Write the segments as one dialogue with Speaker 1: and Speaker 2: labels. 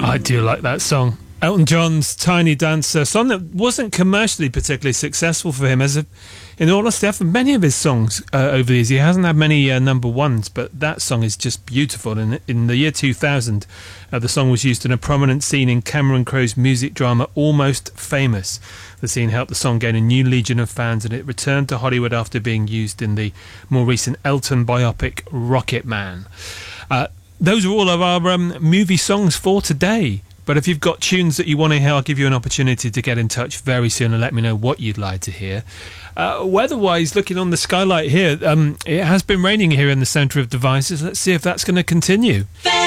Speaker 1: I do like that song. Elton John's Tiny Dancer, a song that wasn't commercially particularly successful for him. In all honesty, for many of his songs over the years, he hasn't had many number ones, but that song is just beautiful. And in the year 2000, the song was used in a prominent scene in Cameron Crowe's music drama Almost Famous. The scene helped the song gain a new legion of fans, and it returned to Hollywood after being used in the more recent Elton biopic Rocket Man. Those are all of our movie songs for today. But if you've got tunes that you want to hear, I'll give you an opportunity to get in touch very soon and let me know what you'd like to hear. Weather-wise, looking on the skylight here, it has been raining here in the centre of Devizes. Let's see if that's going to continue.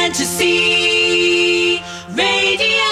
Speaker 2: Fantasy Radio.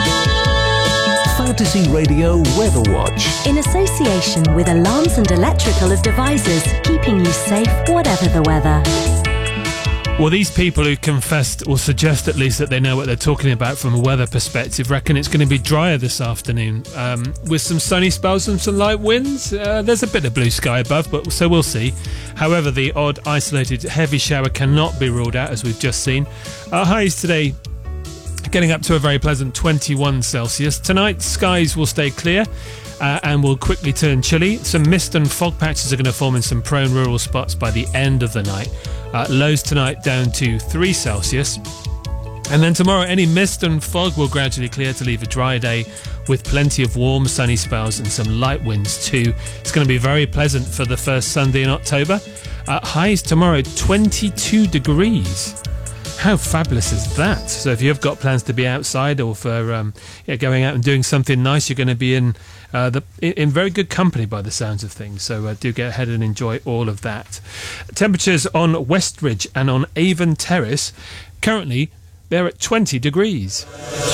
Speaker 3: Fantasy Radio Weather Watch.
Speaker 4: In association with Alarms and Electrical of Devizes, keeping you safe whatever the weather.
Speaker 1: Well, these people who confessed, or suggest at least that they know what they're talking about from a weather perspective, reckon it's going to be drier this afternoon, with some sunny spells and some light winds. There's a bit of blue sky above, so we'll see. However, the odd isolated heavy shower cannot be ruled out, as we've just seen. Our highs today getting up to a very pleasant 21 Celsius. Tonight, skies will stay clear. And will quickly turn chilly. Some mist and fog patches are going to form in some prone rural spots by the end of the night. Lows tonight down to 3 Celsius. And then tomorrow, any mist and fog will gradually clear to leave a dry day with plenty of warm, sunny spells and some light winds too. It's going to be very pleasant for the first Sunday in October. Highs tomorrow, 22 degrees. How fabulous is that? So if you've got plans to be outside or for going out and doing something nice, you're going to be in very good company by the sounds of things. So do get ahead and enjoy all of that. Temperatures on Westridge and on Avon Terrace, currently they're at 20 degrees.